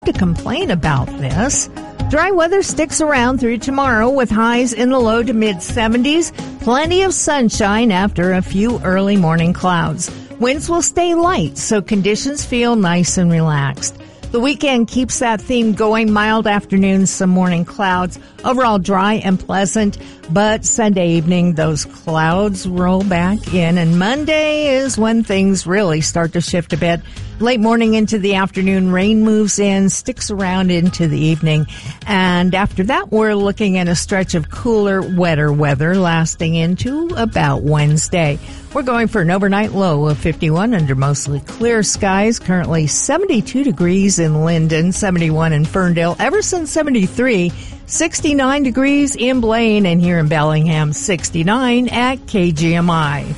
to complain about this. Dry weather sticks around through tomorrow with highs in the low to mid 70s. Plenty of sunshine after a few early morning clouds. Winds will stay light, so conditions feel nice and relaxed. The weekend keeps that theme going. Mild afternoons, some morning clouds. Overall dry and pleasant, but Sunday evening, those clouds roll back in, and Monday is when things really start to shift a bit. Late morning into the afternoon, rain moves in, sticks around into the evening, and after that, we're looking at a stretch of cooler, wetter weather lasting into about Wednesday. We're going for an overnight low of 51 under mostly clear skies. Currently 72 degrees in Linden, 71 in Ferndale, Everson 73, 69 degrees in Blaine, and here in Bellingham 69 at KGMI.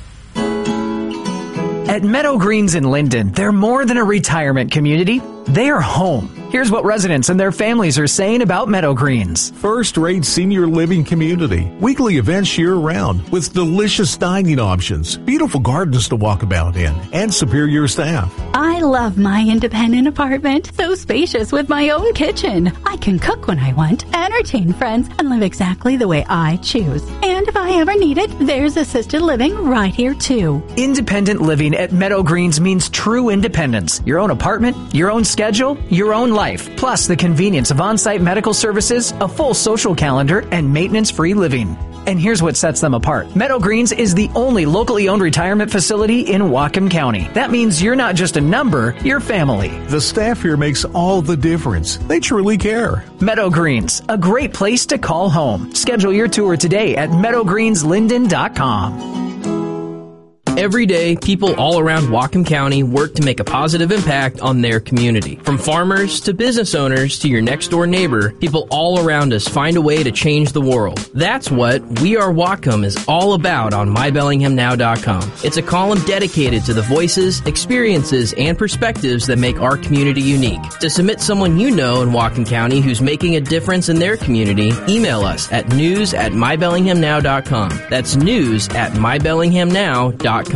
At Meadow Greens in Linden, they're more than a retirement community. They are home. Here's what residents and their families are saying about Meadow Greens. First-rate senior living community. Weekly events year-round with delicious dining options, beautiful gardens to walk about in, and superior staff. I love my independent apartment. So spacious with my own kitchen. I can cook when I want, entertain friends, and live exactly the way I choose. And if I ever need it, there's assisted living right here, too. Independent living at Meadow Greens means true independence. Your own apartment, your own schedule, your own life. Plus the convenience of on-site medical services, a full social calendar, and maintenance-free living. And here's what sets them apart. Meadow Greens is the only locally owned retirement facility in Whatcom County. That means you're not just a number, you're family. The staff here makes all the difference. They truly care. Meadow Greens, a great place to call home. Schedule your tour today at meadowgreenslinden.com. Every day, people all around Whatcom County work to make a positive impact on their community. From farmers to business owners to your next-door neighbor, people all around us find a way to change the world. That's what We Are Whatcom is all about on MyBellinghamNow.com. It's a column dedicated to the voices, experiences, and perspectives that make our community unique. To submit someone you know in Whatcom County who's making a difference in their community, email us at news@MyBellinghamNow.com. That's news@MyBellinghamNow.com.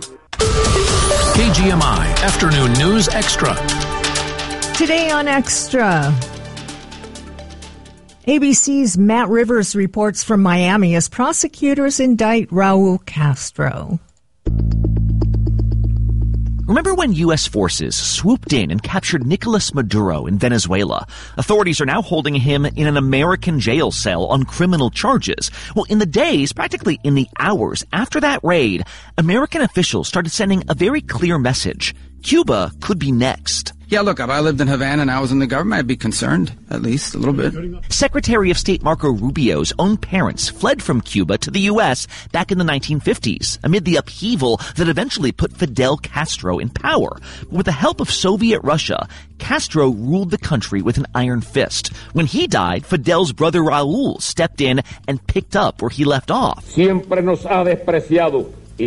KGMI Afternoon News Extra. Today on Extra, ABC's Matt Rivers reports from Miami as prosecutors indict Raul Castro. Remember when U.S. forces swooped in and captured Nicolas Maduro in Venezuela? Authorities are now holding him in an American jail cell on criminal charges. Well, in the days, practically in the hours after that raid, American officials started sending a very clear message. Cuba could be next. Yeah, look, if I lived in Havana and I was in the government, I'd be concerned, at least a little bit. Secretary of State Marco Rubio's own parents fled from Cuba to the U.S. back in the 1950s amid the upheaval that eventually put Fidel Castro in power. But with the help of Soviet Russia, Castro ruled the country with an iron fist. When he died, Fidel's brother Raul stepped in and picked up where he left off. Siempre nos ha despreciado.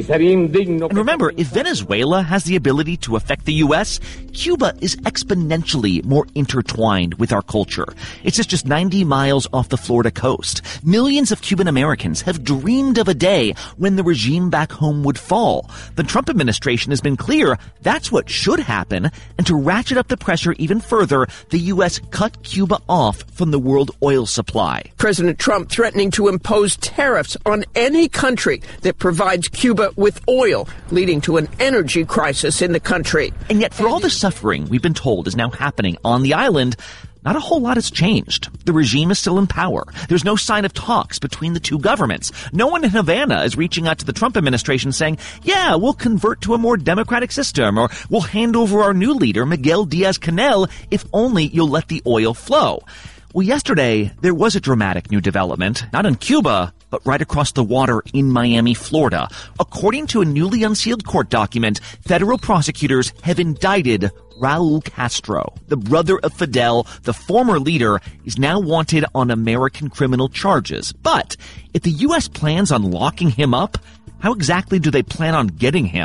And remember, if Venezuela has the ability to affect the U.S., Cuba is exponentially more intertwined with our culture. It's just 90 miles off the Florida coast. Millions of Cuban Americans have dreamed of a day when the regime back home would fall. The Trump administration has been clear that's what should happen, and to ratchet up the pressure even further, the U.S. cut Cuba off from the world oil supply. President Trump threatening to impose tariffs on any country that provides Cuba with oil, leading to an energy crisis in the country. And yet, for all the suffering we've been told is now happening on the island, not a whole lot has changed. The regime is still in power. There's no sign of talks between the two governments. No one in Havana is reaching out to the Trump administration saying, yeah, we'll convert to a more democratic system, or we'll hand over our new leader, Miguel Diaz-Canel, if only you'll let the oil flow. Well, yesterday, there was a dramatic new development, not in Cuba, but right across the water in Miami, Florida. According to a newly unsealed court document, federal prosecutors have indicted Raul Castro. The brother of Fidel, the former leader, is now wanted on American criminal charges. But if the U.S. plans on locking him up, how exactly do they plan on getting him?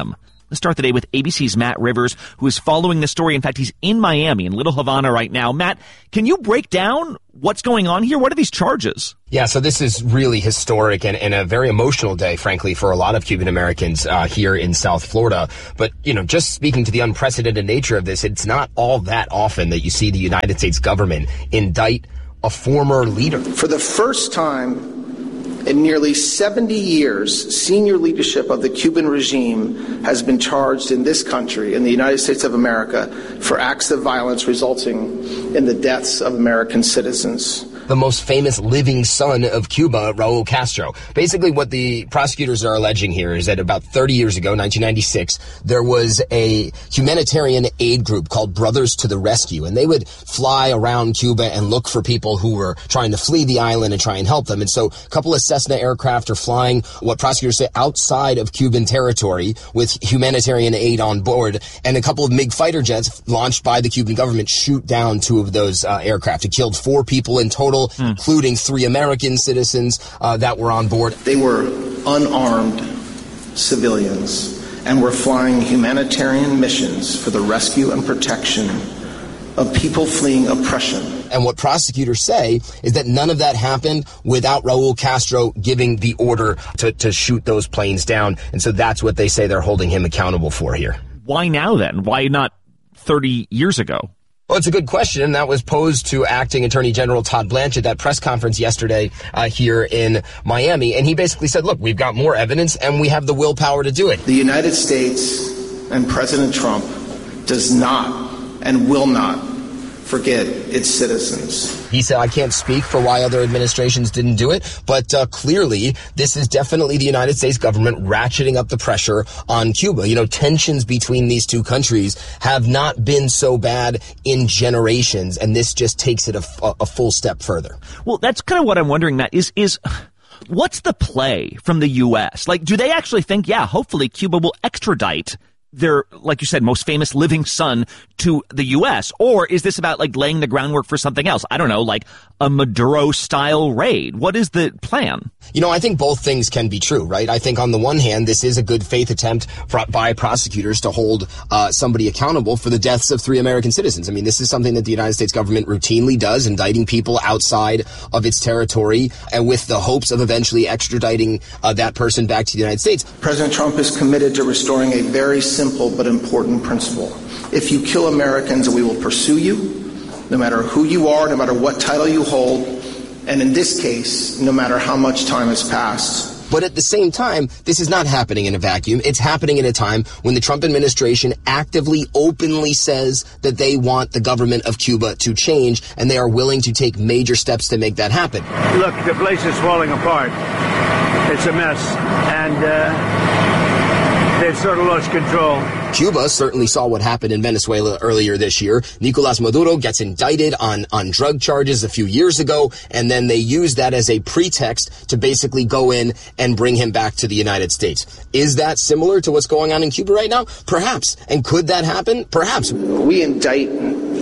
Let's start the day with ABC's Matt Rivers, who is following this story. In fact, he's in Miami, in Little Havana right now. Matt, can you break down what's going on here? What are these charges? Yeah, so this is really historic and a very emotional day, frankly, for a lot of Cuban Americans here in South Florida. But, just speaking to the unprecedented nature of this, it's not all that often that you see the United States government indict a former leader. For the first time in nearly 70 years, senior leadership of the Cuban regime has been charged in this country, in the United States of America, for acts of violence resulting in the deaths of American citizens. The most famous living son of Cuba, Raul Castro. Basically, what the prosecutors are alleging here is that about 30 years ago, 1996, there was a humanitarian aid group called Brothers to the Rescue, and they would fly around Cuba and look for people who were trying to flee the island and try and help them. And so a couple of Cessna aircraft are flying, what prosecutors say, outside of Cuban territory with humanitarian aid on board, and a couple of MiG fighter jets launched by the Cuban government shoot down two of those aircraft. It killed 4 people in total, including 3 American citizens that were on board. They were unarmed civilians and were flying humanitarian missions for the rescue and protection of people fleeing oppression. And what prosecutors say is that none of that happened without Raul Castro giving the order to shoot those planes down. And so that's what they say they're holding him accountable for here. Why now then? Why not 30 years ago? Well, it's a good question, and that was posed to Acting Attorney General Todd Blanche at that press conference yesterday here in Miami. And he basically said, look, we've got more evidence, and we have the willpower to do it. The United States and President Trump does not and will not forget its citizens. He said, I can't speak for why other administrations didn't do it, but clearly this is definitely the United States government ratcheting up the pressure on Cuba. Tensions between these two countries have not been so bad in generations, and this just takes it a full step further. Well, that's kind of what I'm wondering, Matt, is what's the play from the U.S.? Do they actually think, hopefully Cuba will extradite their, like you said, most famous living son to the U.S.? Or is this about laying the groundwork for something else? I don't know, like a Maduro-style raid. What is the plan? I think both things can be true, right? I think on the one hand, this is a good faith attempt by prosecutors to hold somebody accountable for the deaths of 3 American citizens. I mean, this is something that the United States government routinely does, indicting people outside of its territory, and with the hopes of eventually extraditing that person back to the United States. President Trump is committed to restoring a very simple but important principle. If you kill Americans, we will pursue you, no matter who you are, no matter what title you hold, and in this case, no matter how much time has passed. But at the same time, this is not happening in a vacuum. It's happening in a time when the Trump administration actively, openly says that they want the government of Cuba to change, and they are willing to take major steps to make that happen. Look, the place is falling apart. It's a mess, and they've sort of lost control. Cuba certainly saw what happened in Venezuela earlier this year. Nicolas Maduro gets indicted on drug charges a few years ago, and then they use that as a pretext to basically go in and bring him back to the United States. Is that similar to what's going on in Cuba right now? Perhaps. And could that happen? Perhaps. We indict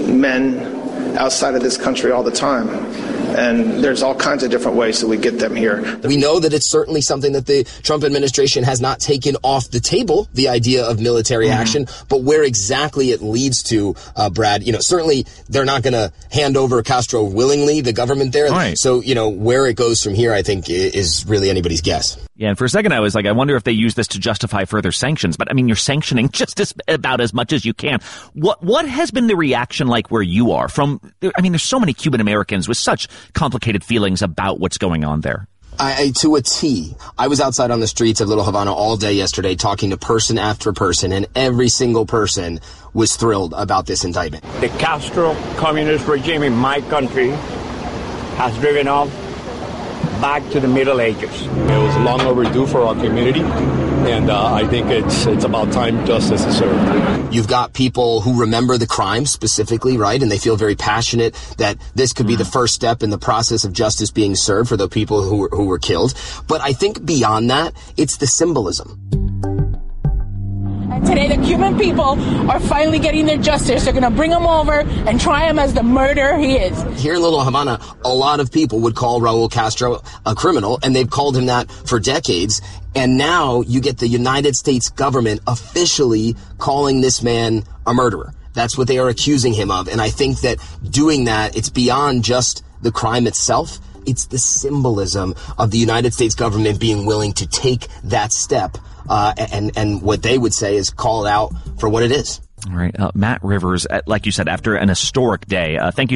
men outside of this country all the time. And there's all kinds of different ways that we get them here. We know that it's certainly something that the Trump administration has not taken off the table, the idea of military action, but where exactly it leads to, Brad, certainly they're not going to hand over Castro willingly, the government there. Right. So, where it goes from here, I think, is really anybody's guess. Yeah, and for a second I was like, I wonder if they use this to justify further sanctions. But, you're sanctioning just about as much as you can. What has been the reaction like where you are? There's so many Cuban Americans with such complicated feelings about what's going on there. To a T. I was outside on the streets of Little Havana all day yesterday talking to person after person, and every single person was thrilled about this indictment. The Castro communist regime in my country has driven us back to the Middle Ages. It was long overdue for our community, and I think it's about time justice is served. You've got people who remember the crime specifically, right? And they feel very passionate that this could be the first step in the process of justice being served for the people who were killed. But I think beyond that, it's the symbolism. Today, the Cuban people are finally getting their justice. They're going to bring him over and try him as the murderer he is. Here in Little Havana, a lot of people would call Raul Castro a criminal, and they've called him that for decades. And now you get the United States government officially calling this man a murderer. That's what they are accusing him of. And I think that doing that, it's beyond just the crime itself. It's the symbolism of the United States government being willing to take that step and what they would say is call it out for what it is. All right. Matt Rivers, like you said, after an historic day. Thank you